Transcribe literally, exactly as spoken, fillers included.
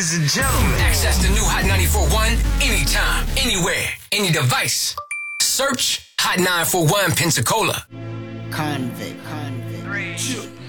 ladies and gentlemen. Access the new Hot ninety-four point one anytime, anywhere, any device. Search Hot nine four one Pensacola. Convict, convict. Three,